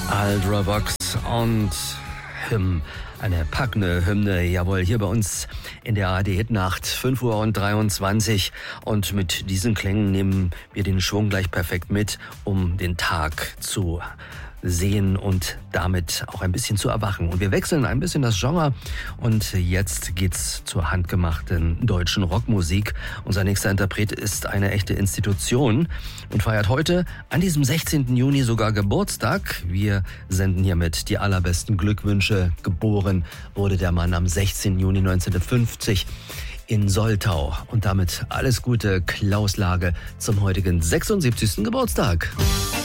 Aldra Vox und eine packende Hymne, jawohl, hier bei uns in der ARD-Hitnacht, 5:23 Uhr. Und mit diesen Klängen nehmen wir den Schwung gleich perfekt mit, um den Tag zu sehen und damit auch ein bisschen zu erwachen. Und wir wechseln ein bisschen das Genre und jetzt geht's zur handgemachten deutschen Rockmusik. Unser nächster Interpret ist eine echte Institution und feiert heute an diesem 16. Juni sogar Geburtstag. Wir senden hiermit die allerbesten Glückwünsche. Geboren wurde der Mann am 16. Juni 1950 in Soltau. Und damit alles Gute, Klaus Lage, zum heutigen 76. Geburtstag.